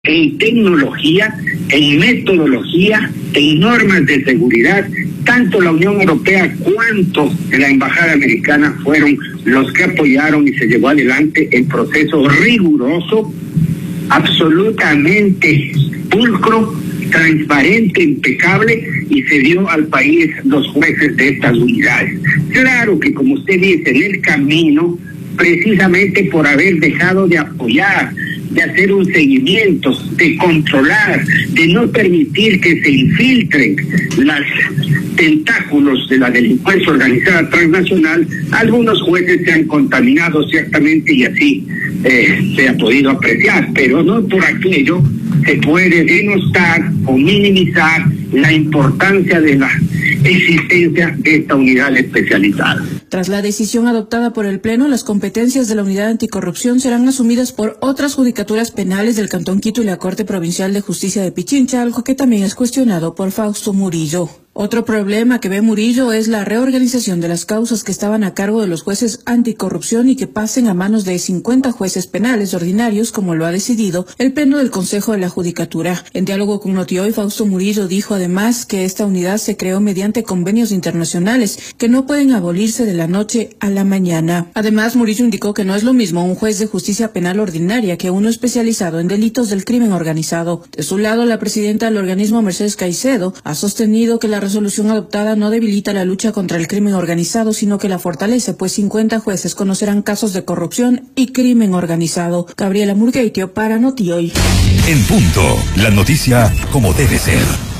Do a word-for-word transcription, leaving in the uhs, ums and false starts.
en tecnología, en metodología, en normas de seguridad. Tanto la Unión Europea cuanto la Embajada Americana fueron los que apoyaron y se llevó adelante el proceso riguroso, absolutamente pulcro, transparente, impecable, y se dio al país los jueces de estas unidades. Claro que, como usted dice, en el camino, precisamente por haber dejado de apoyar, de hacer un seguimiento, de controlar, de no permitir que se infiltren los tentáculos de la delincuencia organizada transnacional, algunos jueces se han contaminado ciertamente y así eh, se ha podido apreciar, pero no por aquello se puede denostar o minimizar la importancia de la existencia de esta unidad especializada. Tras la decisión adoptada por el Pleno, las competencias de la Unidad Anticorrupción serán asumidas por otras judicaturas penales del Cantón Quito y la Corte Provincial de Justicia de Pichincha, algo que también es cuestionado por Fausto Murillo. Otro problema que ve Murillo es la reorganización de las causas que estaban a cargo de los jueces anticorrupción y que pasen a manos de cincuenta jueces penales ordinarios, como lo ha decidido el Pleno del Consejo de la Judicatura. En diálogo con Notioy, Fausto Murillo dijo además que esta unidad se creó mediante convenios internacionales que no pueden abolirse de la noche a la mañana. Además, Murillo indicó que no es lo mismo un juez de justicia penal ordinaria que uno especializado en delitos del crimen organizado. De su lado, la presidenta del organismo, Mercedes Caicedo, ha sostenido que la resolución adoptada no debilita la lucha contra el crimen organizado, sino que la fortalece, pues cincuenta jueces conocerán casos de corrupción y crimen organizado. Gabriela Murgueitio para Notioy. En punto, la noticia como debe ser.